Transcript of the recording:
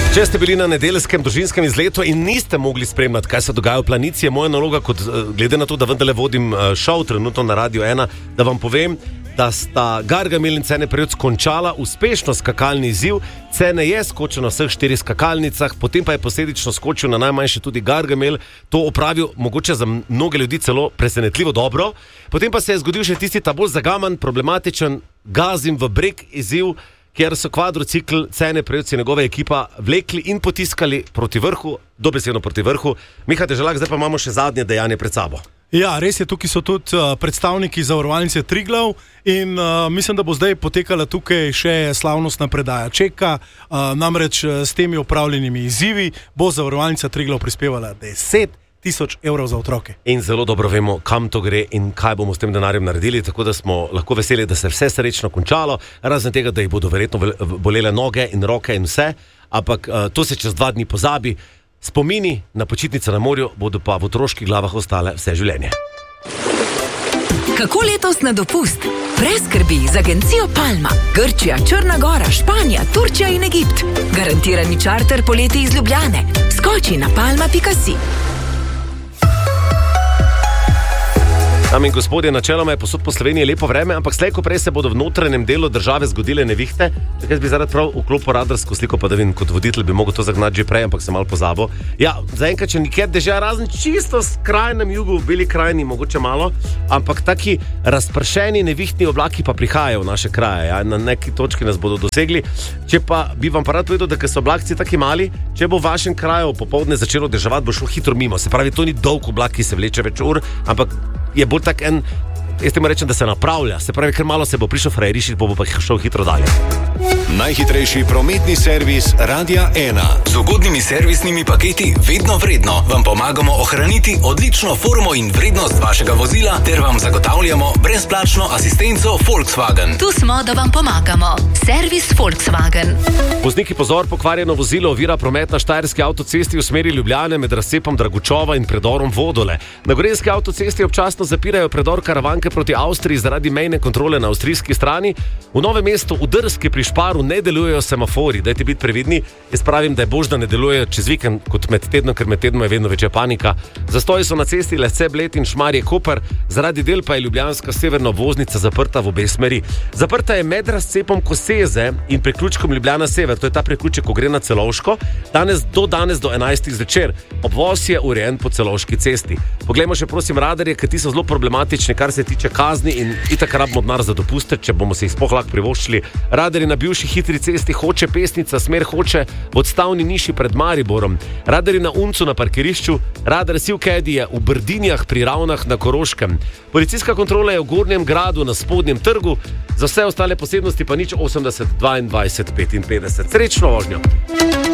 Če ste bili na nedeljskem družinskem izletu in niste mogli spremljati, kaj se dogaja v Planici, je moja naloga, glede na to, da vendarle vodim šov trenutno na Radio 1, da vam povem, da sta Gargamel in Cene Prevc končala uspešno skakalni izziv. Cene je skočil na vseh 4 skakalnicah, potem pa je posledično skočil na najmanjši tudi Gargamel. To opravil mogoče za mnoge ljudi celo presenetljivo dobro. Potem pa se je zgodil še tisti ta bolj zagaman, problematičen Gazim v breg izziv, kjer so kvadrocikl Cene Prevc in njegova ekipa vlekli in potiskali proti vrhu, dobesedno proti vrhu. Miha Deželak, zdaj pa imamo še zadnje dejanje pred sabo. Ja, res je, tukaj so tudi predstavniki zavarovalnice Triglav in mislim, da bo zdaj potekala tukaj še slavnostna predaja čeka. Namreč s temi opravljenimi izzivi bo zavarovalnica Triglav prispevala 10.000 evrov za otroke. In zelo dobro vemo, kam to gre in kaj bomo s tem denarjem naredili, tako da smo lahko veseli, da se vse srečno končalo, razen tega, da jih bodo verjetno bolele noge in roke in vse, ampak to se čez 2 dni pozabi. Spomini na počitnice na morju bodo pa v otroških glavah ostale vse življenje. Kako letos na dopust? Brez skrbi z agencijo Palma. Grčija, Črna Gora, Španija, Turčija in Egipt. Garantirani čarter poleti iz Ljubljane. Skoči na palma.si. Dame in gospodje, načeloma je posod po Sloveniji lepo vreme, ampak slej ko prej se bodo v notranjem delu države zgodile nevihte. Tako jaz bi zaradi prav vklopil radarsko sliko, pa da vidim, kot voditelj bi mogel to zagnati že prej, ampak sem malo pozabil. Ja, zaenkrat še nikjer dežja, razen čisto v skrajnem jugu, v Beli krajini, mogoče malo, ampak taki razpršeni nevihtni oblaki pa prihajajo v naše kraje. Ja? Na neki točki nas bodo dosegli. Če pa bi vam pa rad povedal, da so oblakci taki mali, če bo v vašem kraju popoldne začelo deževati, bo šlo hitro mimo. Se pravi, to ni dolg oblak, ki se vleče več ur, ampak je bolj tak en, jaz temu rečem, da se napravlja. Se pravi, ker malo se bo prišel frajerišiti, bo pa šel hitro dalje. Najhitrejši prometni servis Radia 1. Z ugodnimi servisnimi paketi vedno vredno vam pomagamo ohraniti odlično formo in vrednost vašega vozila ter vam zagotavljamo brezplačno asistenco Volkswagen. Tu smo, da vam pomagamo. Servis Volkswagen. Vozniki, pozor, pokvarjeno vozilo ovira promet na Štajerski avtocesti v smeri Ljubljane med razcepom Dragučova in predorom Vodole. Na Gorenjski avtocesti občasno zapirajo predor Karavanke proti Avstriji zaradi mejne kontrole na avstrijski strani. V Novem mestu v Drski pri Šparu ne delujejo semafori, dajte biti previdni. Jaz pravim, da je bož, da ne delujejo čez vikend kot med tednom, ker med tednom je vedno večja panika. Zastoji so na cesti Lesce, Bled in Šmarje Koper, zaradi del pa je ljubljanska severna obvoznica zaprta v obe smeri. Zaprta je med razcepom Koseze in priključkom Ljubljana Sever, to je ta priključek, ko gre na Celovško, danes do 11 zvečer. Obvoz je urejen po Celovški cesti. Poglejmo še prosim radarje, ker ti so zelo problematični, kar se tiče kazni in itak rabimo denar za dopuste, če bomo se jih sploh lahko privoščili. Radarji na bivši hitri cesti Hoče Pesnica, smer Hoče v odstavni niši pred Mariborom. Radarji na Uncu na parkirišču, radar Sivkedi je v Brdinjah pri Ravnah na Koroškem. Policijska kontrola je v Gornjem gradu na Spodnjem trgu, za vse ostale posebnosti pa nič 80 22 55. Srečno vožnjo!